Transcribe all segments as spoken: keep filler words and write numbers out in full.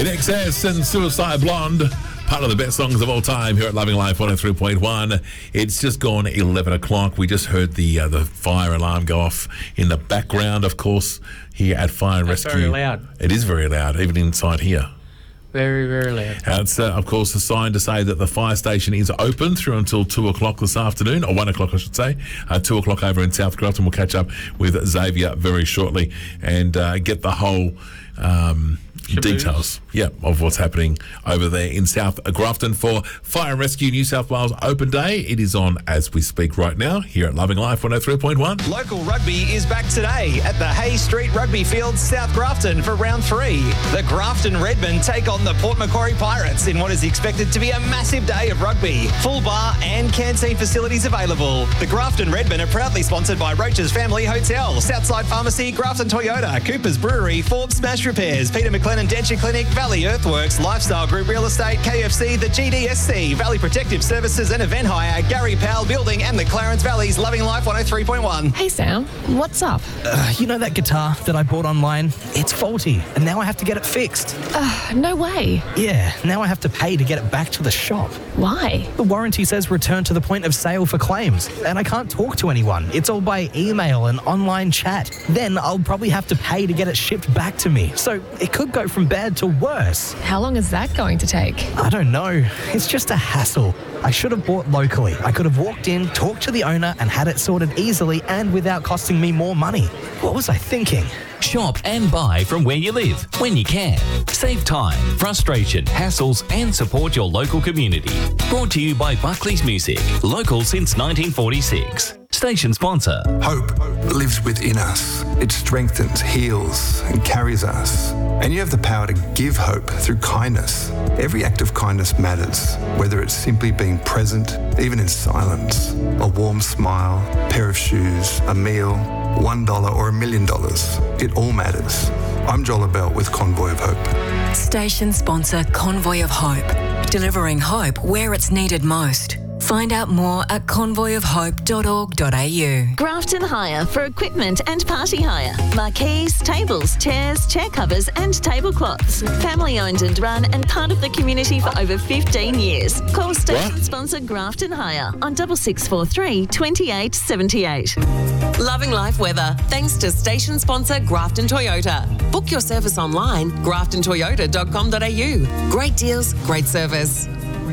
In Excess and Suicide Blonde, part of the best songs of all time here at Loving Life one oh three point one. It's just gone eleven o'clock. We just heard the uh, the fire alarm go off in the background, of course, here at Fire and That's Rescue. very loud. It is very loud, even inside here. Very, very loud. And it's, uh, of course, a sign to say that the fire station is open through until two o'clock this afternoon, or one o'clock, I should say. Uh, two o'clock over in South Grafton. We'll catch up with Xavier very shortly and uh, get the whole um, details yeah, of what's happening over there in South Grafton for Fire and Rescue New South Wales Open Day. It is on as we speak right now here at Loving Life one oh three point one. Local rugby is back today at the Hay Street Rugby Field, South Grafton for round three. The Grafton Redmen take on the Port Macquarie Pirates in what is expected to be a massive day of rugby. Full bar and canteen facilities available. The Grafton Redmen are proudly sponsored by Roach's Family Hotel, Southside Pharmacy, Grafton Toyota, Cooper's Brewery, Forbes Smash Repairs, Peter McLennan Denture Clinic, Valley Earthworks, Lifestyle Group Real Estate, K F C, the G D S C, Valley Protective Services and Event Hire, Gary Powell Building and the Clarence Valley's Loving Life one oh three point one. Hey Sam, what's up? Uh, you know that guitar that I bought online? It's faulty, and now I have to get it fixed. Uh, no way. Yeah, now I have to pay to get it back to the shop. Why? The warranty says return to the point of sale for claims, and I can't talk to anyone. It's all by email and online chat. Then I'll probably have to pay to get it shipped back to me. So it could go from bad to worse. How long is that going to take? I don't know. It's just a hassle. I should have bought locally. I could have walked in, talked to the owner, and had it sorted easily and without costing me more money. What was I thinking? Shop and buy from where you live, when you can. Save time, frustration, hassles, and support your local community. Brought to you by Buckley's Music, local since nineteen forty-six. Station sponsor. Hope lives within us. It strengthens, heals, and carries us. And you have the power to give hope through kindness. Every act of kindness matters, whether it's simply being present, even in silence, a warm smile, pair of shoes, a meal, one dollar or a million dollars. It all matters. I'm Joel Bell with Convoy of Hope. Station sponsor Convoy of Hope, delivering hope where it's needed most. Find out more at convoy of hope dot org dot a u. Grafton Hire for equipment and party hire. Marquees, tables, chairs, chair covers and tablecloths. Family owned and run and part of the community for over fifteen years. Call station What? sponsor Grafton Hire on six six four three, two eight seven eight. Loving Life weather, thanks to station sponsor Grafton Toyota. Book your service online, grafton toyota dot com dot a u. Great deals, great service.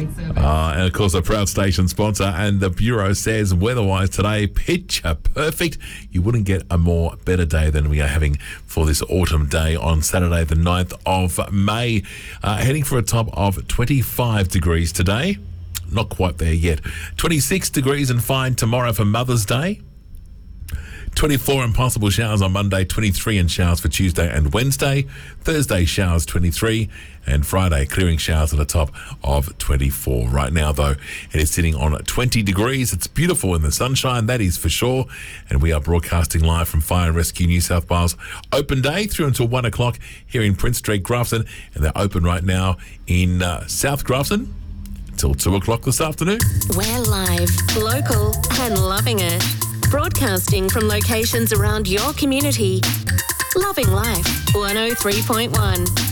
Uh, and of course, a proud station sponsor. And the Bureau says weather-wise today, picture perfect. You wouldn't get a more better day than we are having for this autumn day on Saturday, the ninth of May. Uh, heading for a top of twenty-five degrees today. Not quite there yet. twenty-six degrees and fine tomorrow for Mother's Day. twenty-four and possible showers on Monday, twenty-three and showers for Tuesday and Wednesday. Thursday, showers twenty-three, and Friday, clearing showers at a top of twenty-four. Right now, though, it is sitting on twenty degrees. It's beautiful in the sunshine, that is for sure. And we are broadcasting live from Fire and Rescue New South Wales Open Day through until one o'clock here in Prince Street, Grafton. And they're open right now in uh, South Grafton until two o'clock this afternoon. We're live, local, and loving it. Broadcasting from locations around your community. Loving Life one oh three point one.